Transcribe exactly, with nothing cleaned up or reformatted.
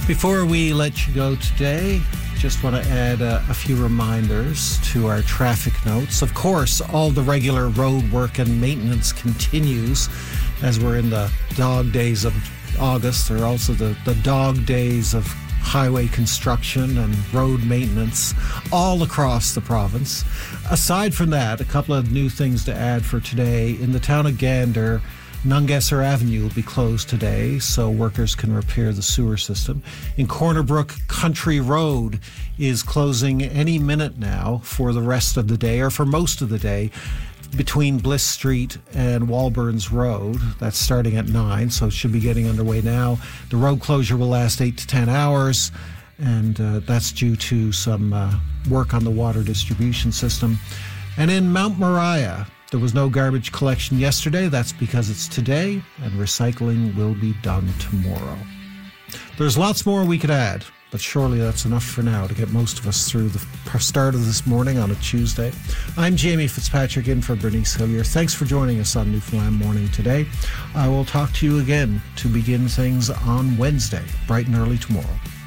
Before we let you go today, just want to add uh, a few reminders to our traffic notes. Of course, all the regular road work and maintenance continues as we're in the dog days of August. There are also the, the dog days of highway construction and road maintenance all across the province. Aside from that, a couple of new things to add for today. In the town of Gander, Nungesser Avenue will be closed today so workers can repair the sewer system. In Corner Brook, Country Road is closing any minute now for the rest of the day, or for most of the day, between Bliss Street and Walburns Road. That's starting at nine, so it should be getting underway now. The road closure will last eight to ten hours, and uh, that's due to some uh, work on the water distribution system. And in Mount Moriah, there was no garbage collection yesterday. That's because it's today, and recycling will be done tomorrow. There's lots more we could add, but surely that's enough for now to get most of us through the start of this morning on a Tuesday. I'm Jamie Fitzpatrick in for Bernice Hillier. Thanks for joining us on Newfoundland Morning today. I will talk to you again to begin things on Wednesday, bright and early tomorrow.